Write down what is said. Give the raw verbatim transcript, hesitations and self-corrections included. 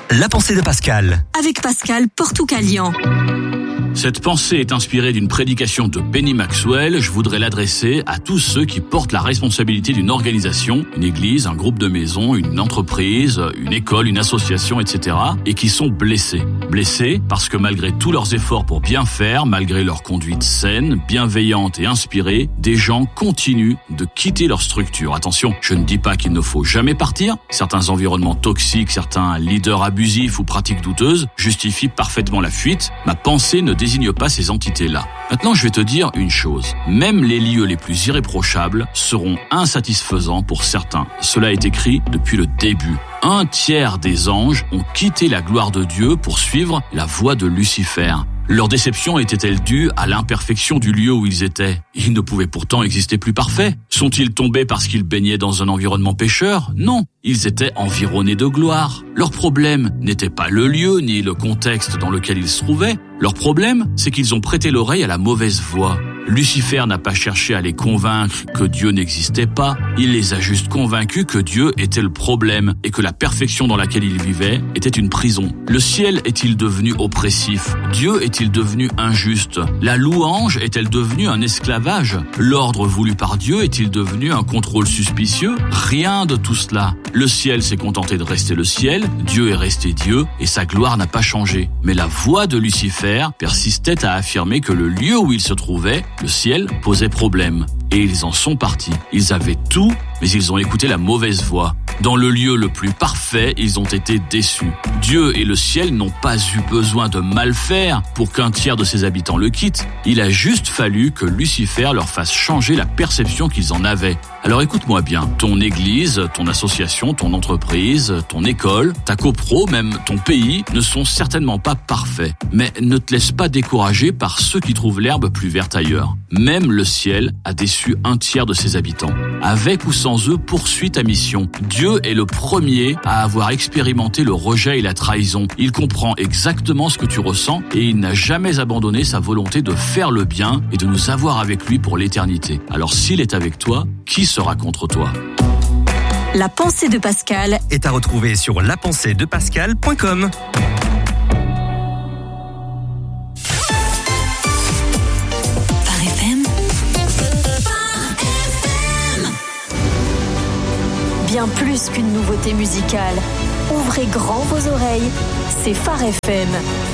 La pensée de Pascal. Avec Pascal Portucalian. Cette pensée est inspirée d'une prédication de Benny Maxwell. Je voudrais l'adresser à tous ceux qui portent la responsabilité d'une organisation, une église, un groupe de maisons, une entreprise, une école, une association, et cetera, et qui sont blessés. Blessés parce que malgré tous leurs efforts pour bien faire, malgré leur conduite saine, bienveillante et inspirée, des gens continuent de quitter leur structure. Attention, je ne dis pas qu'il ne faut jamais partir. Certains environnements toxiques, certains leaders abusifs ou pratiques douteuses justifient parfaitement la fuite. Ma pensée ne désigne pas ces entités-là. Maintenant, je vais te dire une chose. Même les lieux les plus irréprochables seront insatisfaisants pour certains. Cela est écrit depuis le début. Un tiers des anges ont quitté la gloire de Dieu pour suivre la voie de Lucifer. Leur déception était-elle due à l'imperfection du lieu où ils étaient? Ils ne pouvaient pourtant exister plus parfaits. Sont-ils tombés parce qu'ils baignaient dans un environnement pécheur? Non, ils étaient environnés de gloire. Leur problème n'était pas le lieu ni le contexte dans lequel ils se trouvaient. Leur problème, c'est qu'ils ont prêté l'oreille à la mauvaise voix. Lucifer n'a pas cherché à les convaincre que Dieu n'existait pas, il les a juste convaincus que Dieu était le problème et que la perfection dans laquelle ils vivaient était une prison. Le ciel est-il devenu oppressif? Dieu est-il devenu injuste? La louange est-elle devenue un esclavage? L'ordre voulu par Dieu est-il devenu un contrôle suspicieux? Rien de tout cela. Le ciel s'est contenté de rester le ciel, Dieu est resté Dieu et sa gloire n'a pas changé. Mais la voix de Lucifer persistait à affirmer que le lieu où il se trouvait, le ciel, posait problème. Et ils en sont partis. Ils avaient tout, mais ils ont écouté la mauvaise voix. Dans le lieu le plus parfait, ils ont été déçus. Dieu et le ciel n'ont pas eu besoin de mal faire pour qu'un tiers de ses habitants le quittent. Il a juste fallu que Lucifer leur fasse changer la perception qu'ils en avaient. Alors écoute-moi bien, ton église, ton association, ton entreprise, ton école, ta copro, même ton pays ne sont certainement pas parfaits. Mais ne te laisse pas décourager par ceux qui trouvent l'herbe plus verte ailleurs. Même le ciel a déçu un tiers de ses habitants. Avec ou sans eux, poursuis ta mission. Dieu est le premier à avoir expérimenté le rejet et la trahison. Il comprend exactement ce que tu ressens et il n'a jamais abandonné sa volonté de faire le bien et de nous avoir avec lui pour l'éternité. Alors s'il est avec toi, qui sera contre toi? La pensée de Pascal Est à retrouver sur la pensée de pascal point com. Bien plus qu'une nouveauté musicale. Ouvrez grand vos oreilles, c'est Phare F M.